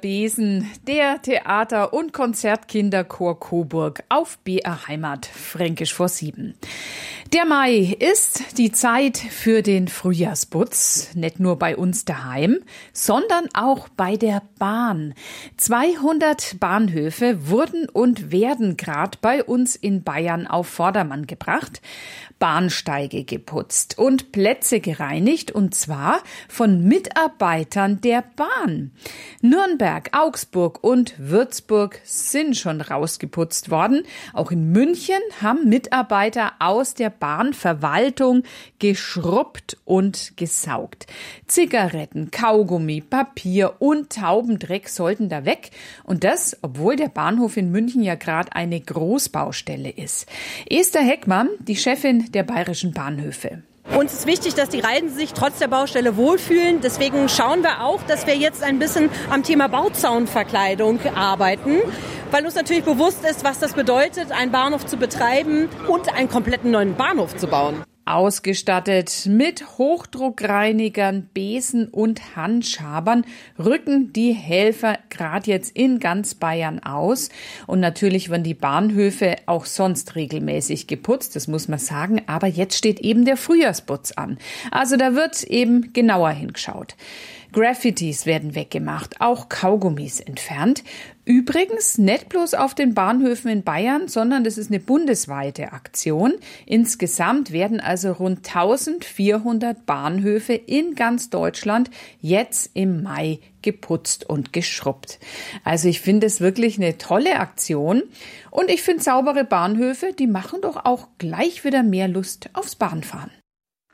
Besen, der Theater- und Konzertkinderchor Coburg auf BR Heimat, Fränkisch vor 7. Der Mai ist die Zeit für den Frühjahrsputz, nicht nur bei uns daheim, sondern auch bei der Bahn. 200 Bahnhöfe wurden und werden gerade bei uns in Bayern auf Vordermann gebracht, Bahnsteige geputzt und Plätze gereinigt, und zwar von Mitarbeitern der Bahn. Nürnberg, Augsburg und Würzburg sind schon rausgeputzt worden. Auch in München haben Mitarbeiter aus der Bahnverwaltung geschrubbt und gesaugt. Zigaretten, Kaugummi, Papier und Taubendreck sollten da weg. Und das, obwohl der Bahnhof in München ja gerade eine Großbaustelle ist. Esther Heckmann, die Chefin der Bayerischen Bahnhöfe. Uns ist wichtig, dass die Reisenden sich trotz der Baustelle wohlfühlen. Deswegen schauen wir auch, dass wir jetzt ein bisschen am Thema Bauzaunverkleidung arbeiten, weil uns natürlich bewusst ist, was das bedeutet, einen Bahnhof zu betreiben und einen kompletten neuen Bahnhof zu bauen. Ausgestattet mit Hochdruckreinigern, Besen und Handschabern rücken die Helfer gerade jetzt in ganz Bayern aus. Und natürlich werden die Bahnhöfe auch sonst regelmäßig geputzt, das muss man sagen. Aber jetzt steht eben der Frühjahrsputz an. Also da wird eben genauer hingeschaut. Graffitis werden weggemacht, auch Kaugummis entfernt. Übrigens nicht bloß auf den Bahnhöfen in Bayern, sondern das ist eine bundesweite Aktion. Insgesamt werden also rund 1400 Bahnhöfe in ganz Deutschland jetzt im Mai geputzt und geschrubbt. Also ich finde es wirklich eine tolle Aktion. Und ich finde saubere Bahnhöfe, die machen doch auch gleich wieder mehr Lust aufs Bahnfahren.